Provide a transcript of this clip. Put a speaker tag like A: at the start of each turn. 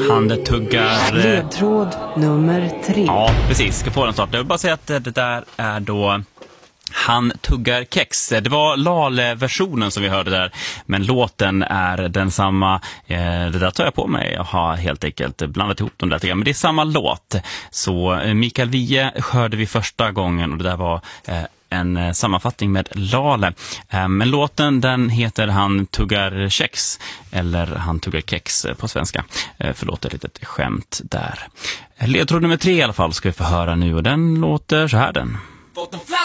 A: Han tuggar...
B: Ledtråd nummer 3.
A: Ja, precis. Ska få den snart. Jag vill bara säga att det där är då... Han tuggar kex. Det var Lale-versionen som vi hörde där. Men låten är densamma. Det där tar jag på mig. Jag har helt enkelt blandat ihop dem där. Men det är samma låt. Så Mikael Wiehe hörde vi första gången. Och det där var en sammanfattning med Lale. Men låten den heter Han tuggar kex. Eller Han tuggar kex på svenska. Förlåt ett litet skämt där. Ledtråd nummer 3 i alla fall ska vi få höra nu. Och den låter så här den.